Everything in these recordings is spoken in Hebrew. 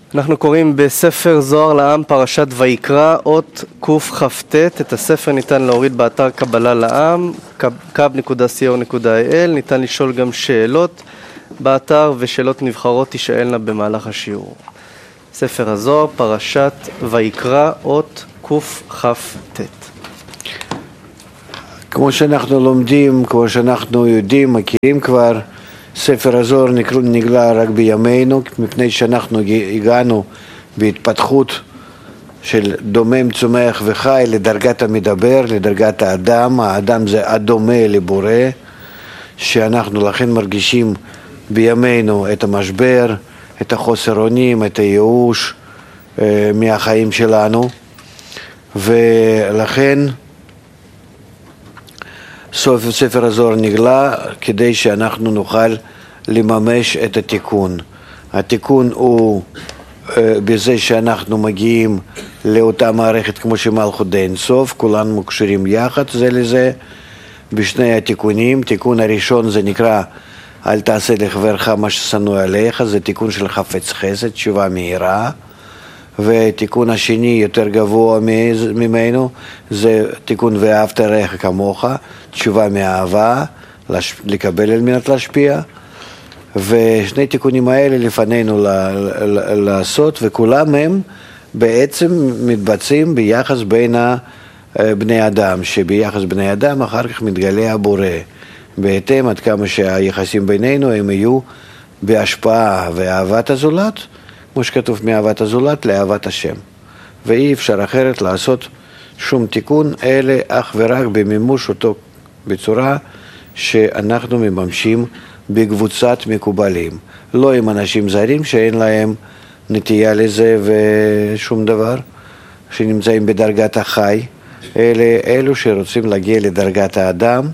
אנחנו קוראים בספר זוהר לעם פרשת ויקרא אות קכ"ט. את הספר ניתן להוריד באתר קבלה לעם kab.co.il. ניתן לשאול גם שאלות באתר ושאלות נבחרות תשאלנה במהלך השיעור. ספר הזוהר פרשת ויקרא אות קכ"ט. כמו שאנחנו לומדים, כמו שאנחנו יודעים, מכירים כבר, ספר הזוהר נגלה רק בימינו, מפני שאנחנו הגענו בהתפתחות של דומם, צומח וחי לדרגת המדבר, לדרגת האדם. האדם זה הדומה לבורא, שאנחנו לכן מרגישים בימינו את המשבר, את החוסר אונים, את הייאוש מהחיים שלנו, ולכן ספר הזוהר נגלה כדי שאנחנו נוכל לממש את התיקון. התיקון הוא בזה שאנחנו מגיעים לאותה מערכת כמו שמלכות די אין סוף, כולנו מוקשרים יחד זה לזה בשני התיקונים. תיקון הראשון זה נקרא אל תעשה לחברך מה ששנוא עליך, זה תיקון של חפץ חסד, תשובה מהירה. ותיקון השני יותר גבוה ממנו זה תיקון ואהבת רעך כמוך, תשובה מאהבה, לקבל על מנת להשפיע. ושני תיקונים האלה לפנינו לעשות, וכולם הם בעצם מתבצעים ביחס בין בני אדם, שביחס בני אדם אחר כך מתגלה הבורא. בהתאם עד כמה שהיחסים בינינו הם יהיו בהשפעה ואהבת הזולת, כמו שכתוב מאהבת הזולת לאהבת השם. ואי אפשר אחרת לעשות שום תיקון, אלא אך ורק במימוש אותו בצורה שאנחנו מממשים בקבוצת מקובלים. לא עם אנשים זרים שאין להם נטייה לזה ושום דבר, שנמצאים בדרגת החי, אלא אלו שרוצים להגיע לדרגת האדם,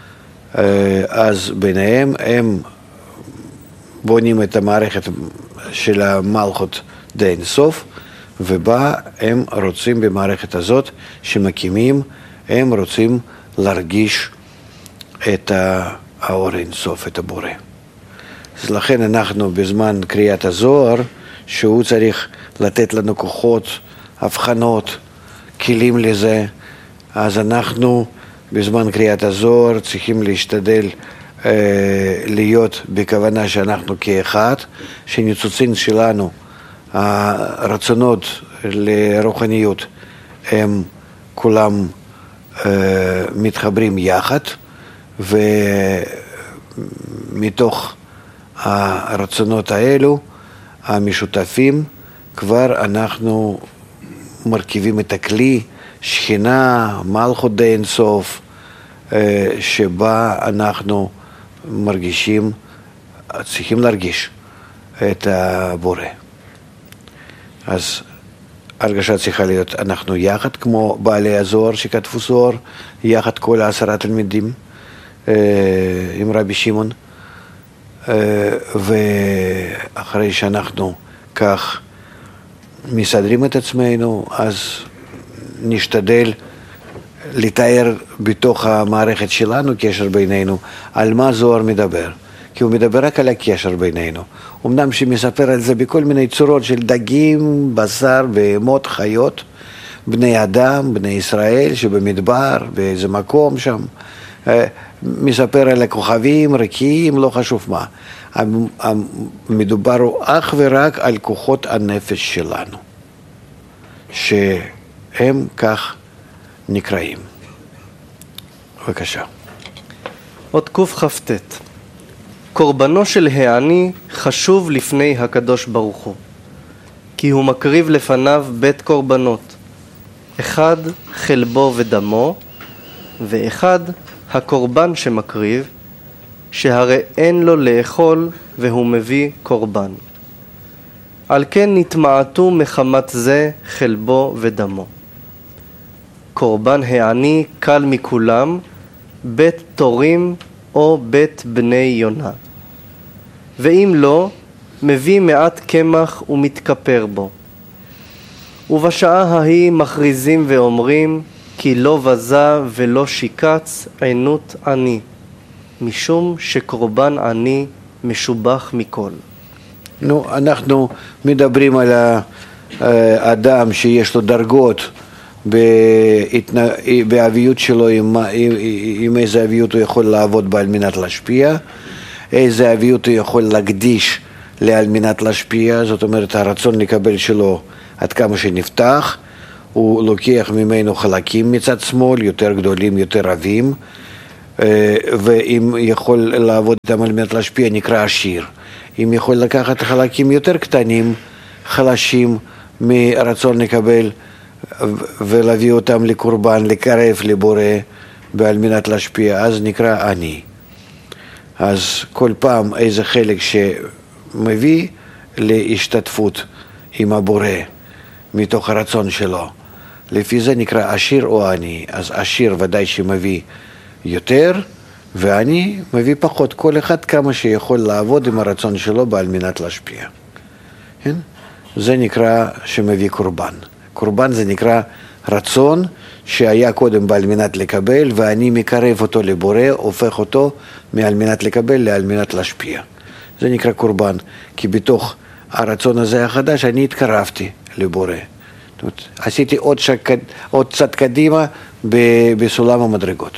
אז ביניהם הם בונים את המערכת של המלכות די אין סוף, ובה הם רוצים במערכת הזאת שמקימים, הם רוצים להרגיש את האור אין סוף, את הבורא. אז לכן אנחנו בזמן קריאת הזוהר, שהוא צריך לתת לנו כוחות, הבחנות, כלים לזה, אז אנחנו בזמן קריאת הזוהר צריכים להשתדל להיות בכוונה שאנחנו כאחד, שניצוצין שלנו, הרצונות לרוחניות, הם כולם מתחברים יחד, ומתוך הרצונות האלו, המשותפים, כבר אנחנו מרכיבים את הכלי, שכינה, מלכות די אין סוף, שבה אנחנו מרגישים, צריכים להרגיש את הבורא. אז הרגשה צריכה להיות, אנחנו יחד כמו בעלי הזוהר שכתבו זוהר, יחד כל 10 תלמידים עם רבי שמעון, ואחרי שאנחנו כך מסדרים את עצמנו, אז נשתדל לתאר בתוך המערכת שלנו קשר בינינו, על מה זוהר מדבר. כי הוא מדבר רק על הקשר בינינו. אמנם שמספר על זה בכל מיני צורות של דגים, בשר, בהמות, חיות, בני אדם, בני ישראל שבמדבר, באיזה מקום שם. מספר על הכוכבים, ריקים, לא חשוב מה. מדובר הוא אך ורק על כוחות הנפש שלנו, שהם כך נקראים. בבקשה. אות קכ"ט. קורבנו של העני חשוב לפני הקדוש ברוך הוא, כי הוא מקריב לפניו בית קורבנות, אחד חלבו ודמו, ואחד הקורבן שמקריב, שהרי אין לו לאכול והוא מביא קורבן. על כן נתמעטו מחמת זה חלבו ודמו. קורבן העני קל מכולם, בית תורים או בית בני יונה. ואם לא, מביא מעט קמח ומתכפר בו. ובשעה ההיא מכריזים ואומרים, כי לא בזה ולא שיקץ עינות עני, משום שקורבן עני משובח מכל. נו, אנחנו מדברים על האדם שיש לו דרגות באביות שלו, עם איזה אביות הוא יכול לעבוד בה על מנת להשפיע, איזה אביות הוא יכול להקדיש על מנת להשפיע, זאת אומרת הרצון לקבל שלו עד כמה שנפתח, הוא לוקח ממנו חלקים מצד שמאל, יותר גדולים, יותר רבים, ואם יכול לעבוד איתם על מנת להשפיע נקרא עשיר. אם יכול לקחת חלקים יותר קטנים, חלשים מרצון לקבל ולהביא אותם לקורבן, לקרב לבורא ועל מנת להשפיע, אז נקרא עני. אז כל פעם איזה חלק שמביא להשתתפות עם הבורא מתוך הרצון שלו. לפי זה נקרא עשיר או עני. אז עשיר ודאי שמביא יותר, ועני מביא פחות. כל אחד כמה שיכול לעבוד עם הרצון שלו בעל מנת להשפיע. כן? זה נקרא שמביא קורבן. קורבן זה נקרא רצון שהיה קודם בעל מנת לקבל, ואני מקרב אותו לבורא, הופך אותו מעל מנת לקבל לעל מנת להשפיע. זה נקרא קורבן, כי הרצון הזה החדש אני התקרבתי לבורא. זאת אומרת, עשיתי עוד צד קדימה בסולם המדרגות.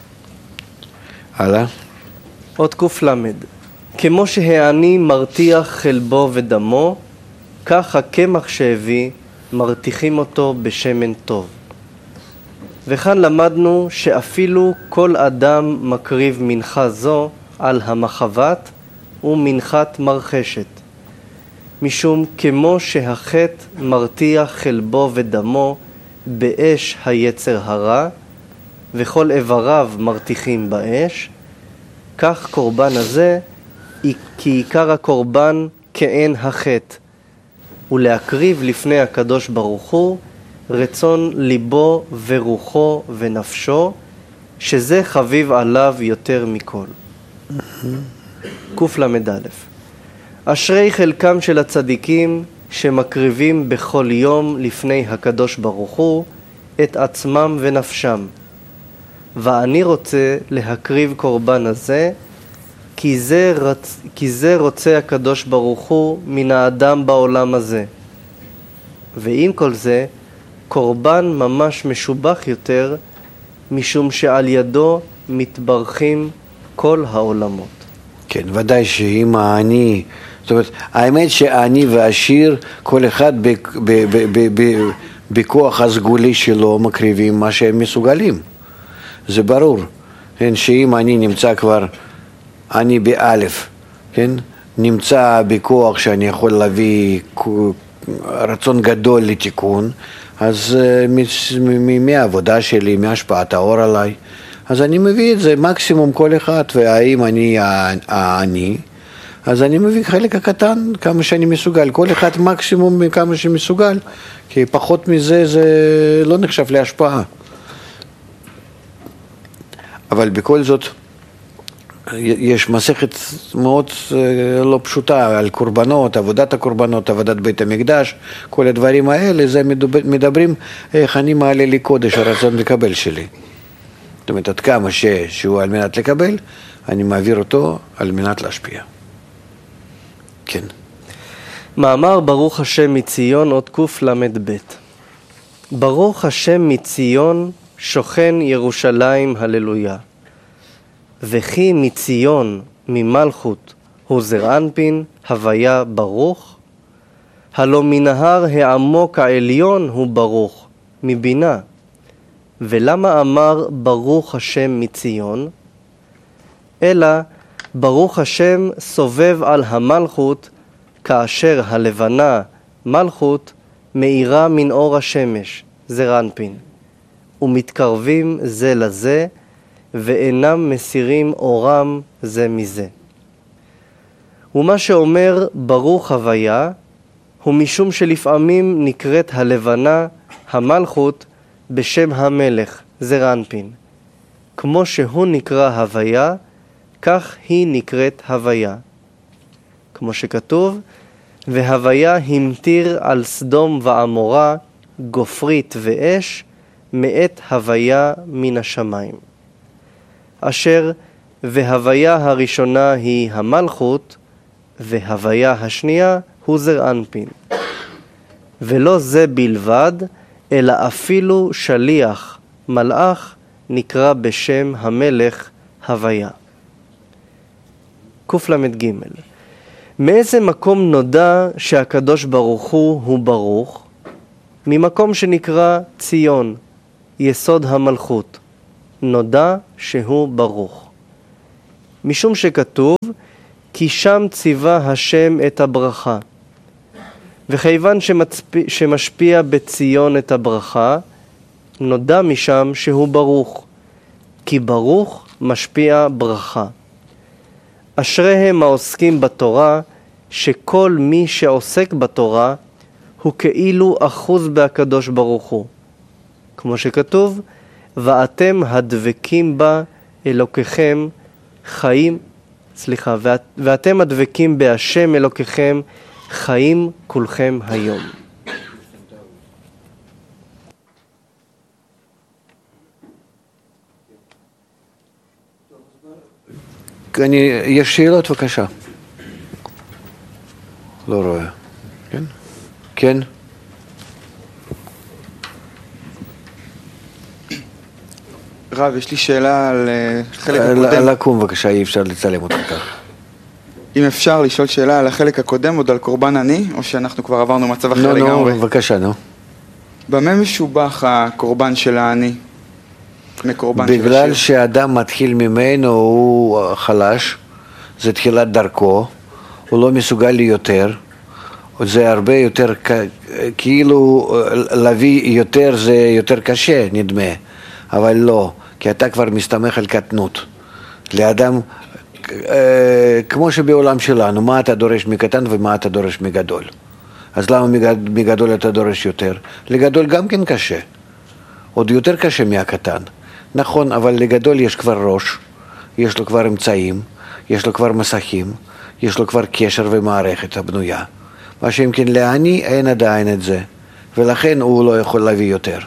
הלאה. עוד ק"ל. כמו שהעני מרתיח חלבו ודמו, כך הקמח שהביא מרתיחים אותו בשמן טוב. וכאן למדנו שאפילו כל אדם מקריב מנחה זו על המחבת ומנחת מרחשת. משום כמו שהחטא מרתיח חלבו ודמו באש היצר הרע, וכל איבריו מרתיחים באש, כך קורבן הזה, כי עיקר הקורבן כעין החטא, ולהקריב לפני הקדוש ברוך הוא רצון ליבו ורוחו ונפשו, שזה חביב עליו יותר מכל. ק"ל. אשרי חלקם של הצדיקים שמקריבים בכל יום לפני הקדוש ברוך הוא את עצמם ונפשם. ואני רוצה להקריב קורבן הזה, כי זה רוצה הקדוש ברוך הוא מן האדם בעולם הזה. ועם כל זה, קורבן ממש משובח יותר, משום שעל ידו מתברכים כל העולמות. כן, ודאי שאם העני, זאת אומרת, האמת שהעני והעשיר, כל אחד בכוח הסגולי שלו מקריבים מה שהם מסוגלים. זה ברור, כן, שאם אני נמצא כבר, אני באלף, כן, נמצא בכוח שאני יכול להביא רצון גדול לתיקון, אז מהעבודה שלי, מהשפעת האור עליי, אז אני מביא את זה מקסימום כל אחד, והאם אני העני, אז אני מביא חלק הקטן כמה שאני מסוגל, כל אחד מקסימום כמה שמסוגל, כי פחות מזה זה לא נחשב להשפעה. אבל בכל זאת יש מסכת מאוד לא פשוטה על קורבנות, עבודת הקורבנות, עבודת בית המקדש, כל הדברים האלה, זה מדברים איך אני מעלה לי קודש הרצון לקבל שלי. זאת אומרת, עד כמה שהוא על מנת לקבל, אני מעביר אותו על מנת להשפיע. כן. מאמר ברוך השם מציון עוד ק"ל"ב. ברוך השם מציון שוכן ירושלים הללויה. וכי מציון ממלכות הוא זרענפין הוויה ברוך, הלא מנהר העמוק העליון הוא ברוך מבינה. ולמה אמר ברוך השם מציון? אלא ברוך השם סובב על המלכות, כאשר הלבנה מלכות מאירה מן אור השמש, זרענפין, ומתקרבים זה לזה, ואינם מסירים אורם זה מזה. ומה שאומר ברוך הוויה, הוא משום שלפעמים נקראת הלבנה, המלכות, בשם המלך, זרענפין. כמו שהוא נקרא הוויה, כך היא נקראת הוויה. כמו שכתוב, והוויה המטיר על סדום ועמורה, גופרית ואש, מאת הוויה מן השמיים. אשר והוויה הראשונה היא המלכות, והוויה השנייה הוא זר אנפין. ולא זה בלבד, אלא אפילו שליח, מלאך, נקרא בשם המלך הוויה. קל"ג. מאיזה מקום נודע שהקדוש ברוך הוא ברוך? ממקום שנקרא ציון, יסוד המלכות. נודע שהוא ברוך. משום שכתוב, כי שם ציווה השם את הברכה. וכיוון שמשפיע בציון את הברכה, נודע משם שהוא ברוך. כי ברוך משפיע ברכה. אשריהם העוסקים בתורה, שכל מי שעוסק בתורה, הוא כאילו אחוז בהקדוש ברוך הוא. כמו שכתוב, ואתם הדבקים בה אלוקיכם חיים, ואתם הדבקים בהשם אלוקיכם חיים כולכם היום. יש שאלות? בבקשה. לא רואה. כן? כן? רב, יש לי שאלה על חלק הקודם. לקום בבקשה, אי אפשר לצלם אותך כך. אם אפשר לשאול שאלה על החלק הקודם, עוד על קורבן עני, או שאנחנו כבר עברנו מצב אחר לגמרי? בבקשה, נו. במה משובח הקורבן של העני? בגלל שהאדם מתחיל ממנו, הוא חלש, זה תחילת דרכו, הוא לא מסוגל ליותר, זה הרבה יותר, כאילו להביא יותר זה יותר קשה, נדמה, אבל לא, כי אתה כבר מסתמך על קטנות. לאדם, כמו שבעולם שלנו, מה אתה דורש מקטן ומה אתה דורש מגדול. אז למה מגדול אתה דורש יותר? לגדול גם כן קשה, עוד יותר קשה מהקטן. נכון, אבל לגדול יש כבר ראש, יש לו כבר אמצעים, יש לו כבר מסכים, יש לו כבר קשר ומערכת הבנויה. מה שאם כן לעני אין עדיין את זה, ולכן הוא לא יכול להביא יותר.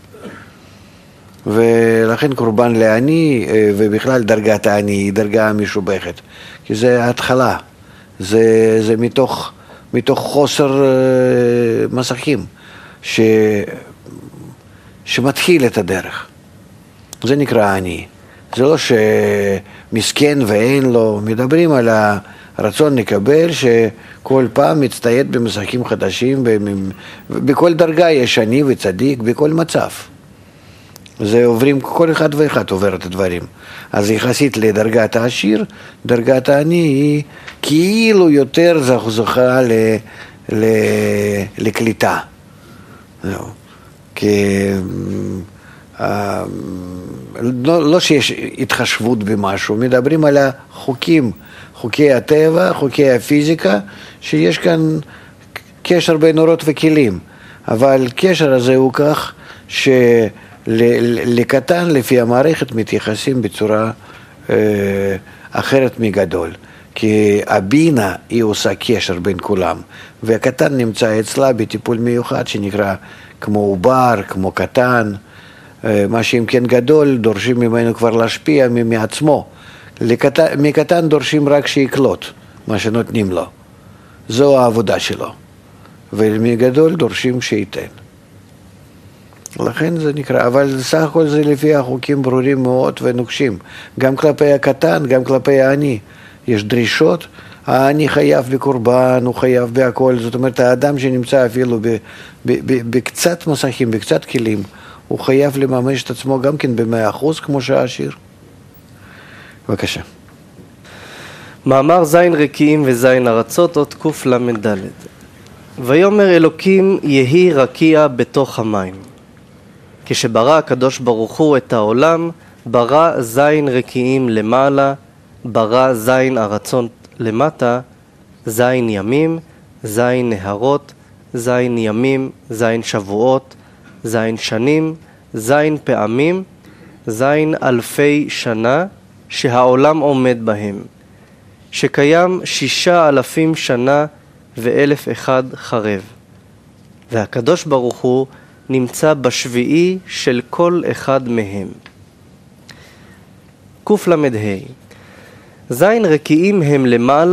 ולכן קורבן לעני, ובכלל דרגת העני היא דרגה משובחת, כי זה ההתחלה, זה מתוך חוסר מסכים שמתחיל את הדרך. זה נקרא עני. זה לא שמסכן ואין לו, מדברים על הרצון לקבל שכל פעם מצטייד במשחקים חדשים, בכל דרגה יש עני וצדיק, בכל מצב. זה עוברים, כל אחד ואחד עובר את הדברים. אז יחסית לדרגת העשיר, דרגת העני היא כאילו יותר זוכה לקליטה. לא שיש התחשבות במשהו, מדברים על החוקים, חוקי הטבע, חוקי הפיזיקה, שיש כאן קשר בין אורות וכלים, אבל קשר הזה הוא כך שלקטן לפי המערכת מתייחסים בצורה אחרת מגדול, כי הבינה היא עושה קשר בין כולם, והקטן נמצא אצלה בטיפול מיוחד שנקרא כמו עובר, כמו קטן, מה שאם כן גדול דורשים ממנו כבר להשפיע מעצמו. מקטן דורשים רק שיקלוט מה שנותנים לו, זו העבודה שלו, ומגדול דורשים שייתן. לכן זה נקרא, אבל סך הכל זה לפי החוקים ברורים מאוד ונוקשים, גם כלפי הקטן, גם כלפי העני יש דרישות. העני חייב בקורבן, הוא חייב בהכל, זאת אומרת האדם שנמצא אפילו בקצת מסכים, בקצת כלים, הוא חייב לממש את עצמו גם כן ב100% כמו שהעשיר. בבקשה. מאמר זין רקיעים וזין ארצות, עוד קל"ד. ויאמר אלוקים יהי רקיע בתוך המים. כשברא הקדוש ברוך הוא את העולם, ברא זין רקיעים למעלה, ברא זין ארצות למטה, זין ימים, זין נהרות, זין ימים, זין שבועות, זין שנים, זין פעמים, זין אלפי שנה שהעולם עומד בהם, שקיים 6,000 שנה ו1,001 חרב. והקדוש ברוך הוא נמצא בשביעי של כל אחד מהם. קל"ה. זין רקיעים הם למעלה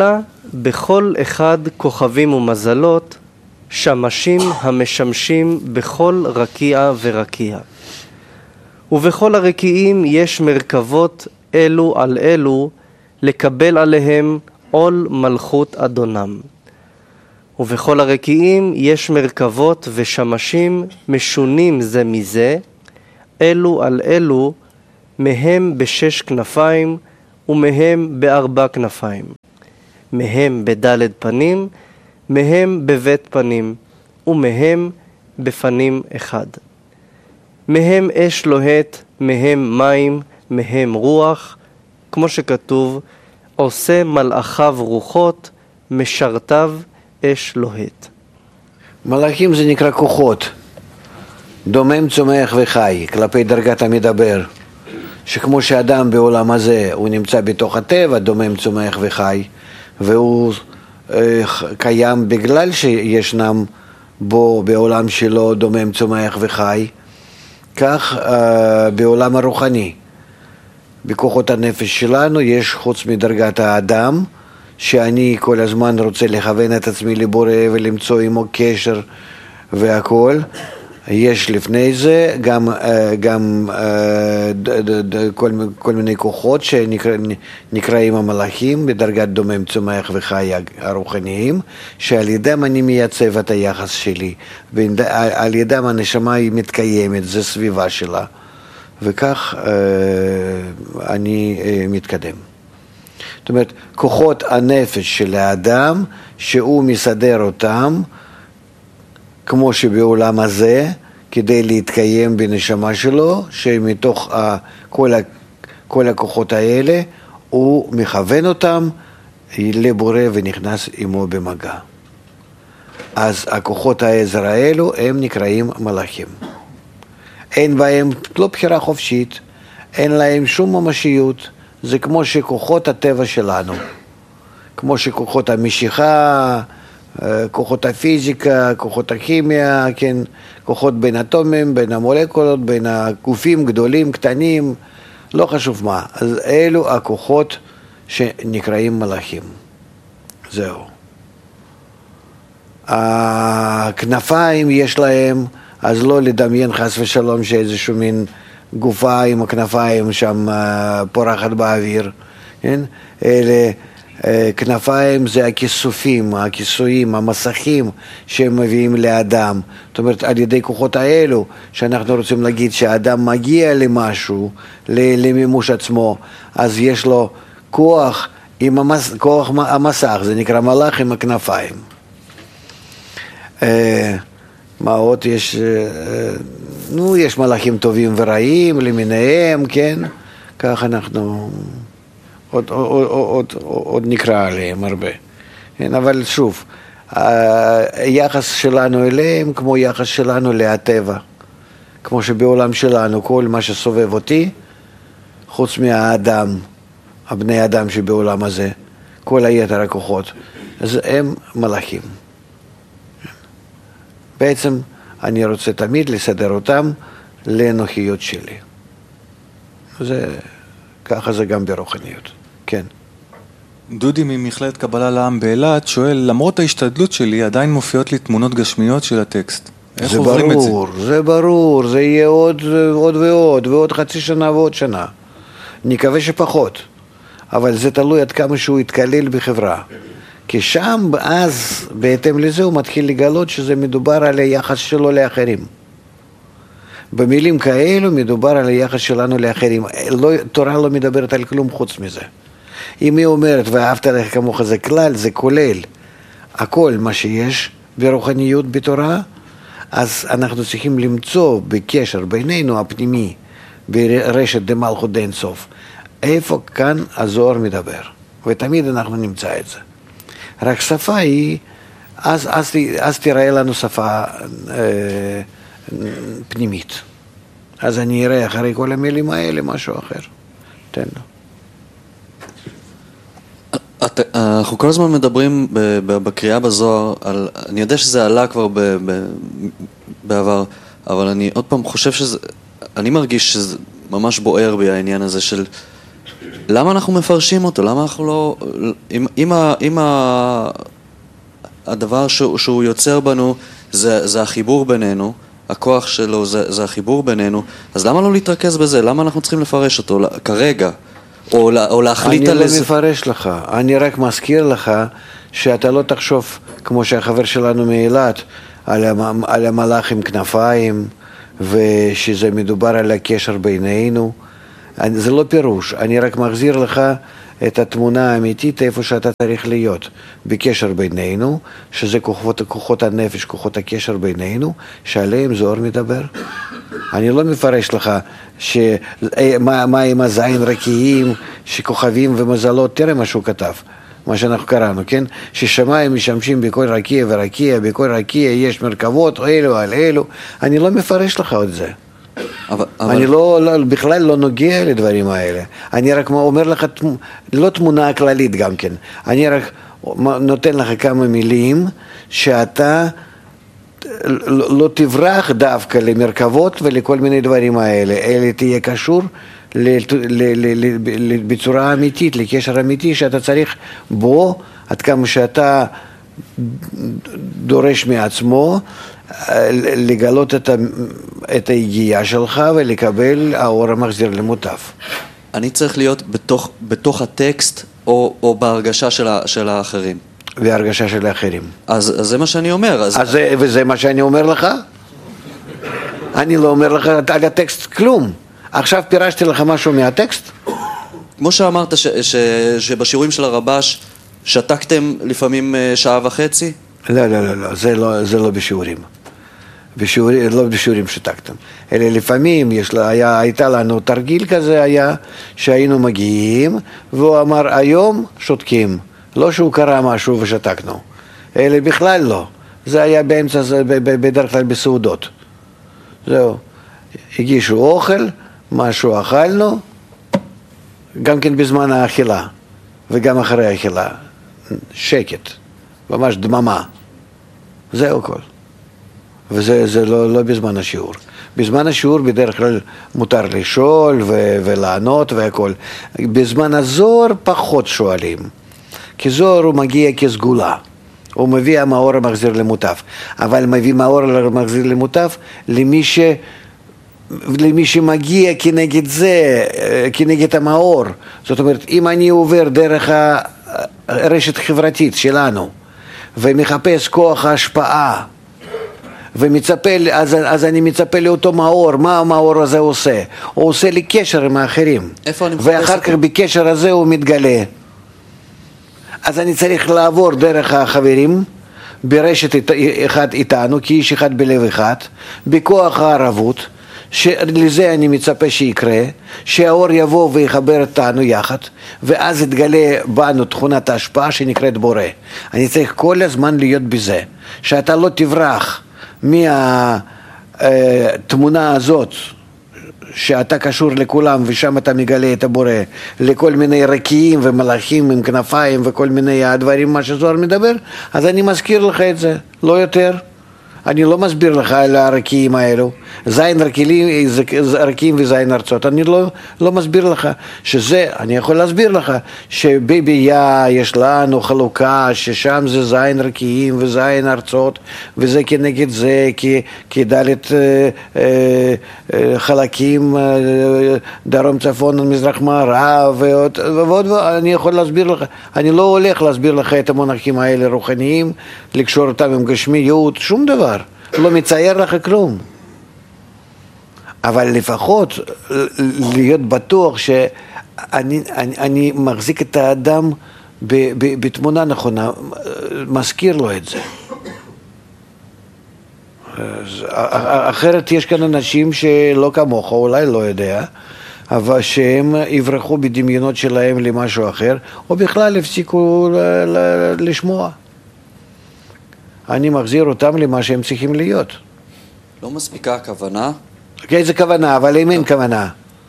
בכל אחד כוכבים ומזלות, שמשים המשמשים בכל רקיע ורקיע. ובכל הרקיעים יש מרכבות אלו על אלו, לקבל עליהם עול מלכות אדונם. ובכל הרקיעים יש מרכבות ושמשים משונים זה מזה, אלו על אלו, מהם בשש כנפיים ומהם בארבע כנפיים. מהם בדלת פנים, מהם בבית פנים, ומהם בפנים אחד. מהם אש לוהט, מהם מים, מהם רוח, כמו שכתוב, עושה מלאכיו רוחות, משרתיו אש לוהט. מלאכים זה נקרא כוחות, דומם, צומח וחי, כלפי דרגת המדבר. שכמו שאדם בעולם הזה הוא נמצא בתוך הטבע, דומם, צומח וחי, והוא קיים בגלל שישנם בו בעולם שלו דומם, צומח וחי, כך בעולם הרוחני. בכוחות הנפש שלנו יש חוץ מדרגת האדם, שאני כל הזמן רוצה לכוון את עצמי לבורא ולמצוא עמו קשר והכל. יש לפני זה גם כל מיני כוחות שנקראים המלאכים בדרגת דומם, צומח וחי הרוחניים, שעל ידם אני מייצב את היחס שלי, ועל ידם הנשמה היא מתקיימת, זה סביבה שלה, וכך אני מתקדם. זאת אומרת, כוחות הנפש של האדם שהוא מסדר אותם כמו שבעולם הזה, כדי להתקיים בנשמה שלו, שמתוך כל הכוחות האלה, הוא מכוון אותם לבורא ונכנס עמו במגע. אז הכוחות העזר האלו הם נקראים מלאכים. אין בהם לא בחירה חופשית, אין להם שום ממשיות, זה כמו שכוחות הטבע שלנו, כמו שכוחות המשיכה, כוחות הפיזיקה, כוחות הכימיה, כן, כוחות בין אטומים, בין המולקולות, בין הגופים גדולים, קטנים, לא חשוב מה. אז אלו הכוחות שנקראים מלאכים. זהו. הכנפיים יש להם, אז לא לדמיין חס ושלום שאיזשהו מין גופה עם הכנפיים שם פורחת באוויר, כן? אלה כנפיים זה הכיסופים, הכיסויים, המסכים שהם מביאים לאדם. זאת אומרת, על ידי כוחות האלו, שאנחנו רוצים להגיד שהאדם מגיע למשהו, למימוש עצמו, אז יש לו כוח, כוח המסך, זה נקרא מלאך עם הכנפיים. מה עוד יש? יש מלאכים טובים ורעים למיניהם, כן? כך אנחנו עוד נקרא עליהם הרבה. כן? אבל שוב, היחס שלנו אליהם כמו יחס שלנו להטבע. כמו שבעולם שלנו כל מה שסובב אותי, חוץ מהאדם, הבני אדם שבעולם הזה, כל היתר הכוחות, אז הם מלאכים. בעצם אני רוצה תמיד לסדר אותם לנוחיות שלי. ככה זה גם ברוחניות. כן. דודי ממכללת קבלה לעם באילת שואל, למרות ההשתדלות שלי עדיין מופיעות לי תמונות גשמיות של הטקסט. איך עוברים את זה? זה ברור, זה יהיה עוד ועוד חצי שנה ועוד שנה. נקווה שפחות, אבל זה תלוי עד כמה שהוא יתקלל בחברה. כי שם, אז, בהתאם לזה, הוא מתחיל לגלות שזה מדובר על היחס שלו לאחרים. במילים כאלו מדובר על היחס שלנו לאחרים. תורה לא מדברת על כלום חוץ מזה. אם היא אומרת, ואהבת לך כמוך זה כלל, זה כולל הכל מה שיש ברוחניות בתורה, אז אנחנו צריכים למצוא בקשר בינינו הפנימי, ברשת דמלכות דאין סוף. איפה כאן הזוהר מדבר? ותמיד אנחנו נמצא את זה. רק שפה היא, אז תראה לנו שפה פנימית. אז אני אראה אחרי כל המילים האלה משהו אחר. תן לו. אנחנו כל הזמן מדברים בקריאה בזוהר, אני יודע שזה עלה כבר בעבר, אבל אני עוד פעם חושב שזה, אני מרגיש שזה ממש בוער בי העניין הזה של למה אנחנו מפרשים אותו? למה אנחנו לא... אם הדבר שהוא יוצר בנו זה החיבור בינינו, הכוח שלו זה החיבור בינינו, אז למה לא להתרכז בזה? למה אנחנו צריכים לפרש אותו כרגע? או להחליט על איזה... אני לא מפרש לך, אני רק מזכיר לך שאתה לא תחשוב, כמו שהחבר שלנו מאילת, על המלאך עם כנפיים, ושזה מדובר על הקשר בינינו. זה לא פירוש, אני רק מחזיר לך את התמונה האמיתית איפה שאתה צריך להיות, בקשר בינינו, שזה כוחות הנפש, כוחות הקשר בינינו, שעליהם זוהר מדבר. אני לא מפרש לך מה עם הזין רקיעים, שכוכבים ומזלות, תראה מה שהוא כתב, מה שאנחנו קראנו, כן? ששמיים משמשים בכל רקיע ורקיע, בכל רקיע יש מרכבות, אלו על אלו, אני לא מפרש לך עוד זה. אני בכלל לא נוגע לדברים האלה. אני רק אומר לך, לא תמונה כללית גם כן, אני רק נותן לך כמה מילים שאתה לא תברח דווקא למרכבות ולכל מיני דברים האלה, אלא תהיה קשור בצורה אמיתית, לקשר אמיתי שאתה צריך בו, עד כמה שאתה דורש מעצמו, לגלות את היגיעה שלך ולקבל האור המחזיר למוטף. אני צריך להיות בתוך הטקסט או בהרגשה של האחרים? בהרגשה של האחרים. אז זה מה שאני אומר. וזה מה שאני אומר לך? אני לא אומר לך על הטקסט כלום. עכשיו פירשתי לך משהו מהטקסט? כמו שאמרת שבשיעורים של הרבש שתקתם לפעמים שעה וחצי? לא, זה לא בשיעורים. לא בשיעורים שתקתם. אלא לפעמים הייתה לנו תרגיל כזה, היה שהיינו מגיעים, והוא אמר, היום שותקים. לא שהוא קרא משהו ושתקנו. אלא בכלל לא. זה היה באמצע, בדרך כלל בסעודות. זהו. הגישו אוכל, משהו אכלנו, גם כן בזמן האכילה, וגם אחרי האכילה. שקט. ממש דממה. זהו כל. וזה לא בזמן השיעור. בזמן השיעור בדרך כלל מותר לשאול ולענות והכל. בזמן הזוהר פחות שואלים. כי זוהר הוא מגיע כסגולה. הוא מביא המאור המחזיר למוטף. אבל מביא מאור המחזיר למוטף למי שמגיע כנגד זה, כנגד המאור. זאת אומרת, אם אני עובר דרך הרשת החברתית שלנו, ומחפש כוח ההשפעה, ומצפה, אז אני מצפה לאותו מאור. מה המאור הזה עושה? הוא עושה לי קשר עם האחרים. ואחר כך בקשר הזה הוא מתגלה. אז אני צריך לעבור דרך החברים, ברשת אחד איתנו, כאיש אחד בלב אחד, בכוח הערבות, שלזה אני מצפה שיקרה, שהאור יבוא ויחבר אותנו יחד, ואז יתגלה בנו תכונת ההשפעה שנקראת בורא. אני צריך כל הזמן להיות בזה, שאתה לא תברח מהתמונה הזאת, שאתה קשור לכולם ושם אתה מגלה את הבורא, לכל מיני רקיעים ומלאכים עם כנפיים וכל מיני הדברים מה שזוהר מדבר, אז אני מזכיר לך את זה, לא יותר. אני לא מסביר לך על הרקיעים האלו, זין רקיעים וזין ארצות, אני לא מסביר לך שזה, אני יכול להסביר לך שבבייה יש לנו חלוקה ששם זה זין רקיעים וזין ארצות וזה כנגד זה כדלת חלקים דרום צפון מזרח מערב ועוד, אני יכול להסביר לך, אני לא הולך להסביר לך את המונחים האלה רוחניים, לקשור אותם עם גשמיות, שום דבר. לא מצייר לך כלום. אבל לפחות להיות בטוח שאני מחזיק את האדם בתמונה נכונה, מזכיר לו את זה. אחרת יש כאן אנשים שלא כמוך, אולי לא יודע, אבל שהם יברחו בדמיונות שלהם למשהו אחר, או בכלל הפסיקו לשמוע. אני מחזיר אותם למה שהם צריכים להיות. לא מספיקה הכוונה? איזה כוונה, אבל אם אין כוונה.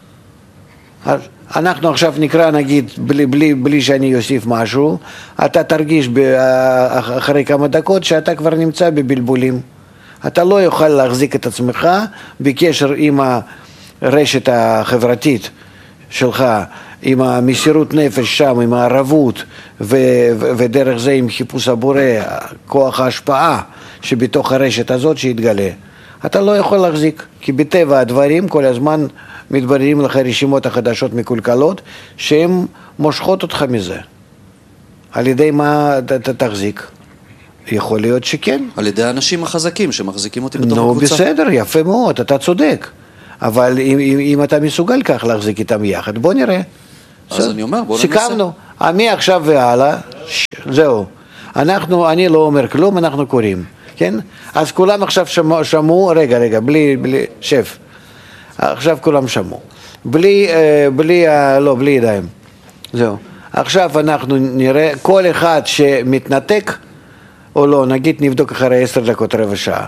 אנחנו עכשיו נקרא, נגיד, בלי שאני אוסיף משהו, אתה תרגיש אחרי כמה דקות שאתה כבר נמצא בבלבולים. אתה לא יוכל להחזיק את עצמך בקשר עם הרשת החברתית שלך, עם המסירות נפש שם, עם הערבות, ודרך זה עם חיפוש הבורא, כוח ההשפעה שבתוך הרשת הזאת שהתגלה, אתה לא יכול להחזיק, כי בטבע הדברים כל הזמן מתבררים לך רשימות החדשות מקולקלות, שהן מושכות אותך מזה. על ידי מה אתה תחזיק? יכול להיות שכן. על ידי האנשים החזקים שמחזיקים אותי בתוך הקבוצה. בסדר, יפה מאוד, אתה צודק. אבל אם אתה מסוגל כך להחזיק איתם יחד, בוא נראה. אז אני אומר, בוא ננסה. סיכמנו. אני עכשיו והלאה, זהו. אני לא אומר כלום, אנחנו קוראים. כן? אז כולם עכשיו שמעו, רגע, בלי, שף. עכשיו כולם שמעו. בלי ידיים. זהו. עכשיו אנחנו נראה, כל אחד שמתנתק, או לא, נגיד נבדוק אחרי 10 דקות, רבע שעה.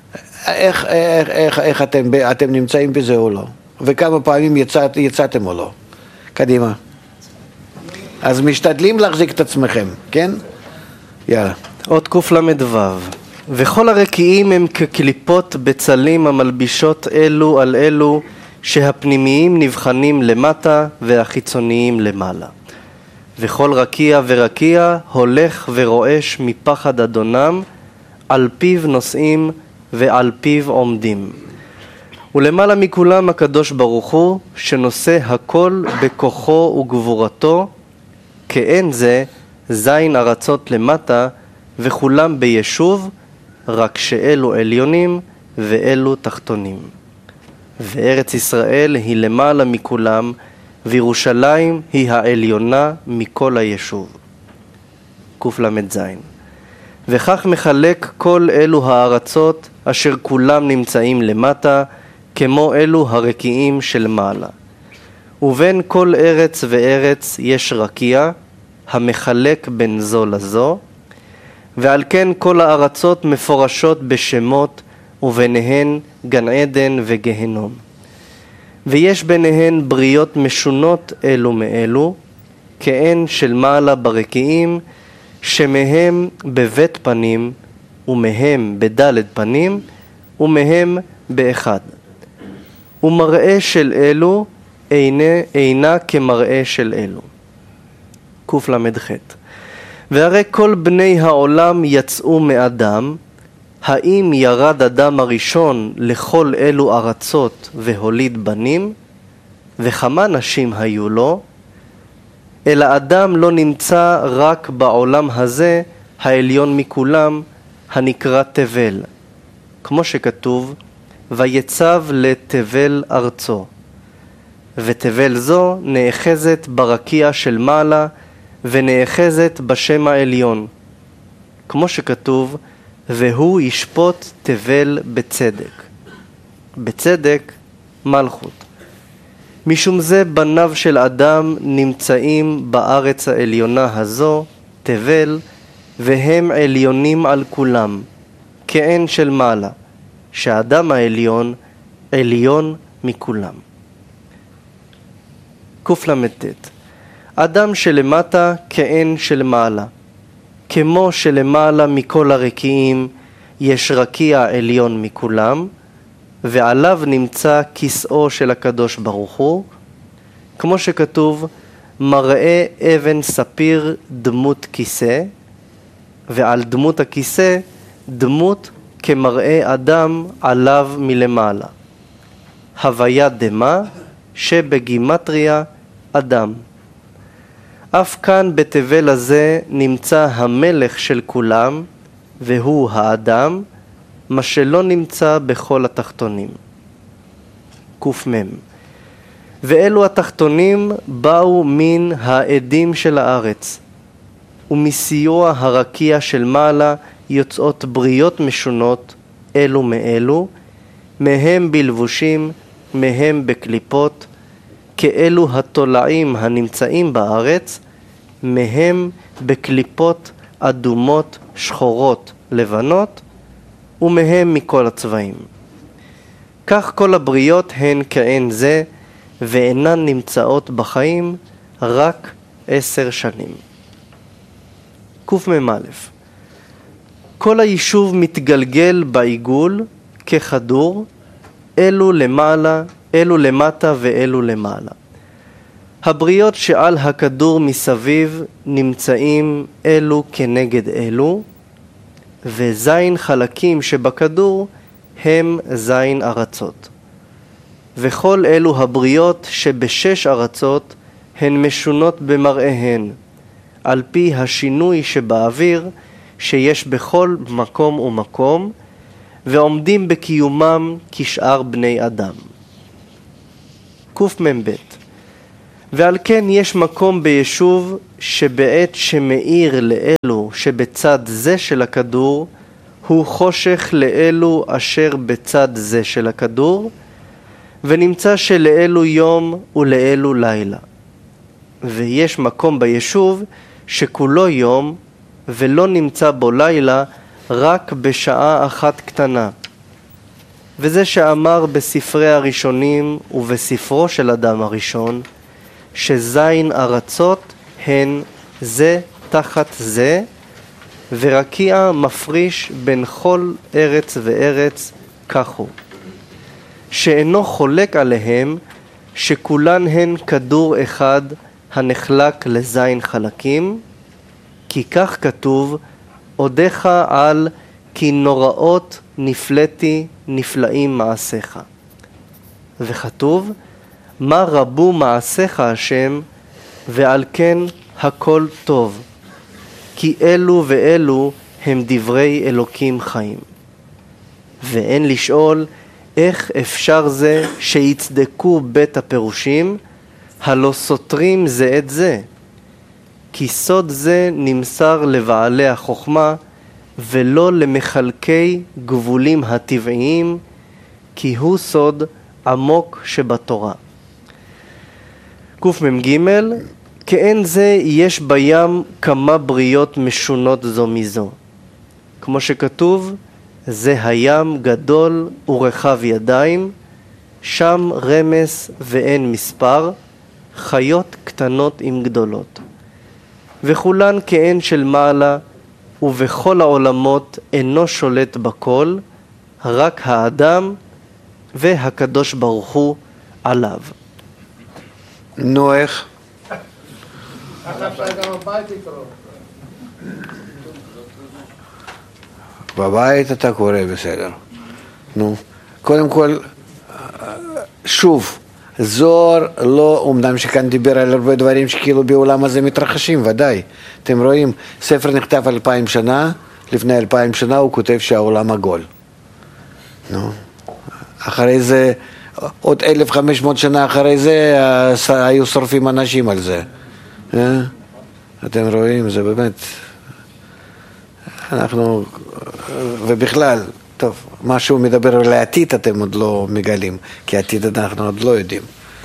איך אתם נמצאים בזה או לא? וכמה פעמים יצאתם או לא? קדימה. אז משתדלים להחזיק את עצמכם, כן? יאללה. עוד קל"ו. וכל הרקיעים הם כקליפות בצלים המלבישות אלו על אלו, שהפנימיים נבחנים למטה והחיצוניים למעלה. וכל רקיע ורקיע הולך ורועש מפחד אדונם, על פיו נושאים ועל פיו עומדים. ולמעלה מכולם הקדוש ברוך הוא, שנושא הכל בכוחו וגבורתו, כאין זה זין ארצות למטה, וכולם בישוב, רק שאלו עליונים ואלו תחתונים. וארץ ישראל היא למעלה מכולם, וירושלים היא העליונה מכל היישוב. קל"ז. וכך מחלק כל אלו הארצות אשר כולם נמצאים למטה, כמו אלו הרקיעים של מעלה. ובין כל ארץ וארץ יש רקיע, המחלק בין זו לזו, ועל כן כל הארצות מפורשות בשמות, וביניהן גן עדן וגהנום. ויש ביניהן בריות משונות אלו מאלו, כאין של מעלה ברקיעים, שמהם בבית פנים, ומהם בדלת פנים, ומהם באחד. ומראה של אלו אינה כמראה של אלו. קל"ח. והרי כל בני העולם יצאו מאדם, האם ירד אדם הראשון לכל אלו ארצות והוליד בנים, וכמה נשים היו לו, אלא אדם לא נמצא רק בעולם הזה, העליון מכולם, הנקרא תבל, כמו שכתוב, ויצב לתבל ארצו. ותבל זו נאחזת ברקיע של מעלה, ונאחזת בשם העליון, כמו שכתוב, והוא ישפוט תבל בצדק. בצדק מלכות. משום זה בניו של אדם נמצאים בארץ העליונה הזו, תבל, והם עליונים על כולם, כאין של מעלה, שהאדם העליון עליון מכולם. קל"ט. אדם שלמטה כאין של מעלה, כמו שלמעלה מכל הרקיעים יש רקיע עליון מכולם, ועליו נמצא כיסאו של הקדוש ברוך הוא, כמו שכתוב, מראה אבן ספיר דמות כיסא, ועל דמות הכיסא דמות כמראה אדם עליו מלמעלה. הוויה דמה שבגימטריה אדם. אף כאן בתבל הזה נמצא המלך של כולם, והוא האדם, מה שלא נמצא בכל התחתונים. קמ. ואלו התחתונים באו מן העדים של הארץ, ומסיוע הרקיע של מעלה יוצאות בריות משונות אלו מאלו, מהם בלבושים, מהם בקליפות, כאלו התולעים הנמצאים בארץ, מהם בקליפות אדומות, שחורות, לבנות, ומהם מכל הצבעים. כך כל הבריות הן כאין זה, ואינן נמצאות בחיים רק 10 שנים. קמ"א. כל היישוב מתגלגל בעיגול ככדור, אלו למעלה, אלו למטה ואלו למעלה. הבריות שעל הכדור מסביב נמצאים אלו כנגד אלו, וזין חלקים שבכדור הם זין ארצות. וכל אלו הבריות שבשש ארצות הן משונות במראיהן, על פי השינוי שבאוויר שיש בכל מקום ומקום, ועומדים בקיומם כשאר בני אדם. קמ"ב. ועל כן יש מקום ביישוב שבעת שמאיר לאלו שבצד זה של הכדור, הוא חושך לאלו אשר בצד זה של הכדור, ונמצא שלאלו יום ולאלו לילה. ויש מקום ביישוב שכולו יום ולא נמצא בו לילה, רק בשעה אחת קטנה. וזה שאמר בספרי הראשונים ובספרו של אדם הראשון, שזין ארצות הן זה תחת זה, ורקיע מפריש בין כל ארץ וארץ, כך הוא. שאינו חולק עליהם שכולן הן כדור אחד הנחלק לזין חלקים, כי כך כתוב, עודך על כי נוראות נפלאתי נפלאים מעשיך. וכתוב, מה רבו מעשיך השם, ועל כן הכל טוב, כי אלו ואלו הם דברי אלוקים חיים. ואין לשאול איך אפשר זה שיצדקו בית הפירושים, הלא סותרים זה את זה. כי סוד זה נמסר לבעלי החוכמה, ולא למחלקי גבולים הטבעיים, כי הוא סוד עמוק שבתורה. קמ"ג. כאין זה יש בים כמה בריות משונות זו מזו. כמו שכתוב, זה הים גדול ורחב ידיים, שם רמס ואין מספר, חיות קטנות עם גדולות. וכולן כאין של מעלה, ובכל העולמות אינו שולט בכל, רק האדם והקדוש ברוך הוא עליו. נו, איך? בבית אתה קורא בסדר. נו, קודם כל, שוב, זוהר לא, אמנם שכאן דיבר על הרבה דברים שכאילו בעולם הזה מתרחשים, ודאי. אתם רואים, ספר נכתב 2000 שנה, לפני 2000 שנה הוא כותב שהעולם עגול. נו, אחרי זה, עוד 1500 שנה אחרי זה, היו שורפים אנשים על זה. אתם רואים, זה באמת, אנחנו, ובכלל, טוב, מה שהוא מדבר על העתיד אתם עוד לא מגלים, כי העתיד אנחנו עוד לא יודעים.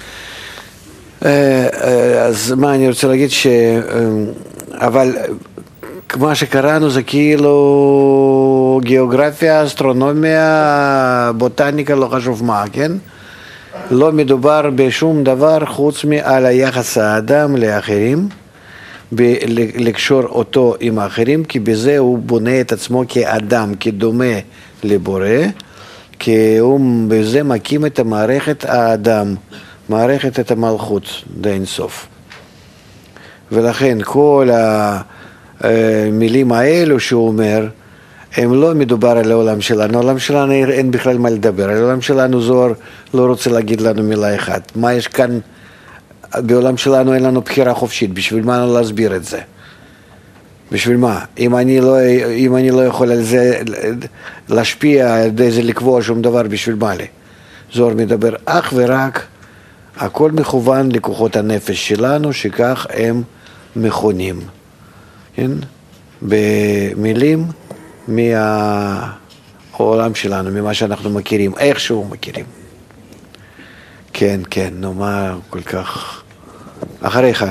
אז מה אני רוצה להגיד אבל מה שקראנו זה כאילו גיאוגרפיה, אסטרונומיה, בוטניקה, לא חשוב מה, כן? לא מדובר בשום דבר חוץ מעל היחס האדם לאחרים, לקשור אותו עם האחרים, כי בזה הוא בונה את עצמו כאדם, כדומה לבורא, כי הוא בזה מקים את המערכת האדם, מערכת את המלכות די סוף. ולכן כל המילים האלו שהוא אומר, הם לא מדובר על העולם שלנו. העולם שלנו אין בכלל מה לדבר. על העולם שלנו זוהר לא רוצה להגיד לנו מילה אחת. מה יש כאן? בעולם שלנו אין לנו בחירה חופשית. בשביל מה לנו להסביר את זה? בשביל מה? אם אני לא יכול על זה להשפיע, על זה לקבוע שום דבר, בשביל מה לי? זוהר מדבר אך ורק, הכל מכוון לכוחות הנפש שלנו, שכך הם מכונים. כן? במילים מהעולם שלנו, ממה שאנחנו מכירים, איכשהו מכירים. כן, כן, נו, מה כל כך... אחריך.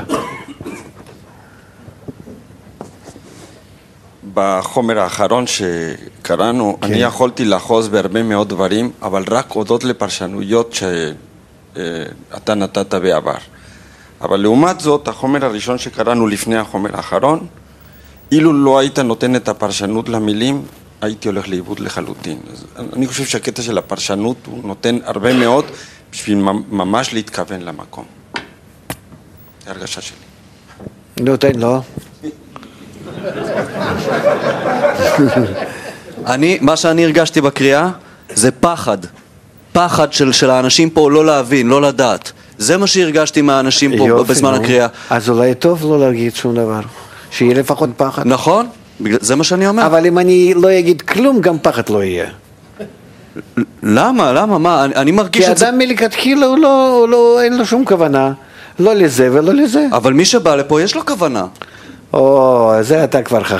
בחומר האחרון שקראנו, כן. אני יכולתי לאחוז בהרבה מאוד דברים, אבל רק הודות לפרשנויות שאתה נתת בעבר. אבל לעומת זאת, החומר הראשון שקראנו לפני החומר האחרון, אילו לא היית נותן את הפרשנות למילים, הייתי הולך לאיבוד לחלוטין. אז אני חושב שהקטע של הפרשנות הוא נותן הרבה מאוד בשביל ממש להתכוון למקום. זה הרגשה שלי. נו, תן לו. מה שאני הרגשתי בקריאה זה פחד. פחד של האנשים פה לא להבין, לא לדעת. זה מה שהרגשתי מהאנשים פה יופי, בזמן הקריאה. אז אולי טוב לא להגיד שום דבר. שיהיה לפחות פחד. נכון? זה מה שאני אומר. אבל אם אני לא אגיד כלום, גם פחד לא יהיה. למה? למה? מה? אני מרגיש כי את זה... אדם מלכתחילה אין לו שום כוונה. לא לזה ולא לזה. אבל מי שבא לפה יש לו כוונה. זה אתה כבר חכם.